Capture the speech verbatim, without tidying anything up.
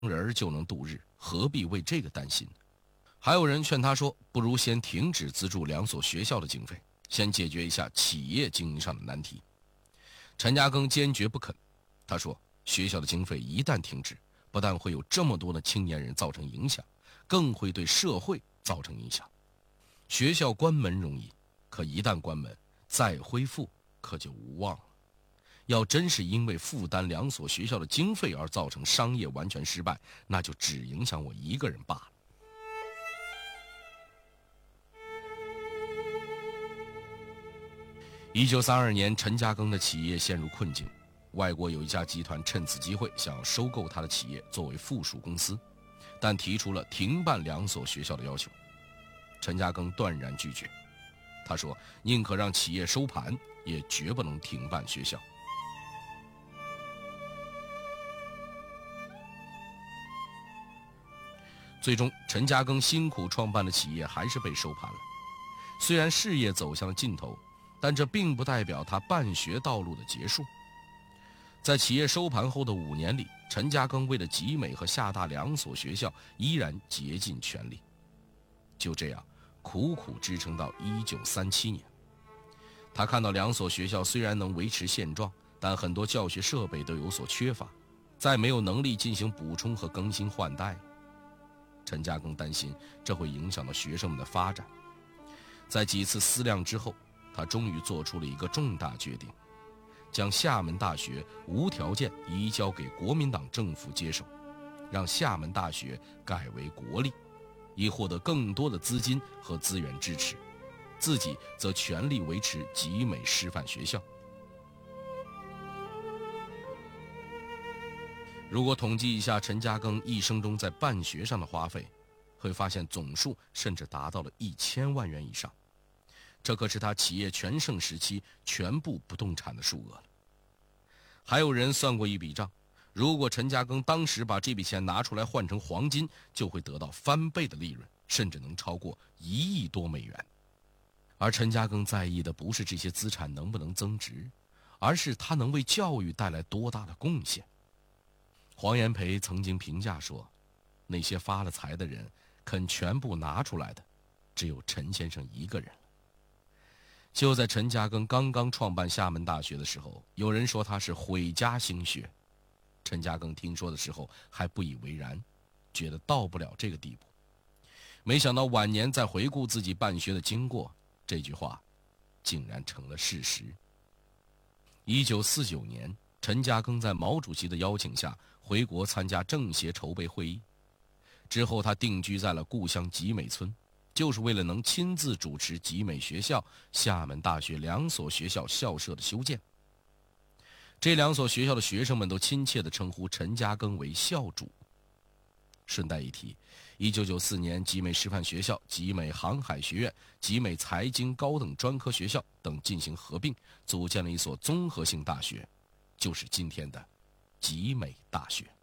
人就能度日，何必为这个担心？还有人劝他说，不如先停止资助两所学校的经费，先解决一下企业经营上的难题。陈嘉庚坚决不肯，他说，学校的经费一旦停止，不但会有这么多的青年人造成影响，更会对社会造成影响。学校关门容易，可一旦关门，再恢复可就无望了。要真是因为负担两所学校的经费而造成商业完全失败，那就只影响我一个人罢了。一九三二年，陈嘉庚的企业陷入困境，外国有一家集团趁此机会想要收购他的企业作为附属公司，但提出了停办两所学校的要求。陈嘉庚断然拒绝，他说宁可让企业收盘，也绝不能停办学校。最终，陈嘉庚辛苦创办的企业还是被收盘了。虽然事业走向了尽头，但这并不代表他办学道路的结束。在企业收盘后的五年里，陈嘉庚为了集美和厦大两所学校依然竭尽全力。就这样，苦苦支撑到一九三七年。他看到两所学校虽然能维持现状，但很多教学设备都有所缺乏，再没有能力进行补充和更新换代。陈嘉庚担心这会影响到学生们的发展。在几次思量之后，他终于做出了一个重大决定，将厦门大学无条件移交给国民党政府接手，让厦门大学改为国立，以获得更多的资金和资源支持，自己则全力维持集美师范学校。如果统计一下陈嘉庚一生中在办学上的花费，会发现总数甚至达到了一千万元以上，这可是他企业全盛时期全部不动产的数额了。还有人算过一笔账，如果陈嘉庚当时把这笔钱拿出来换成黄金，就会得到翻倍的利润，甚至能超过一亿多美元。而陈嘉庚在意的不是这些资产能不能增值，而是他能为教育带来多大的贡献。黄炎培曾经评价说，那些发了财的人肯全部拿出来的，只有陈先生一个人了。就在陈嘉庚刚刚创办厦门大学的时候，有人说他是毁家兴学。陈嘉庚听说的时候还不以为然，觉得到不了这个地步。没想到晚年再回顾自己办学的经过，这句话竟然成了事实。一九四九年，陈嘉庚在毛主席的邀请下回国参加政协筹备会议，之后他定居在了故乡集美村，就是为了能亲自主持集美学校、厦门大学两所学校校舍的修建。这两所学校的学生们都亲切地称呼陈嘉庚为校主。顺带一提，一九九四年，集美师范学校、集美航海学院、集美财经高等专科学校等进行合并，组建了一所综合性大学，就是今天的集美大学。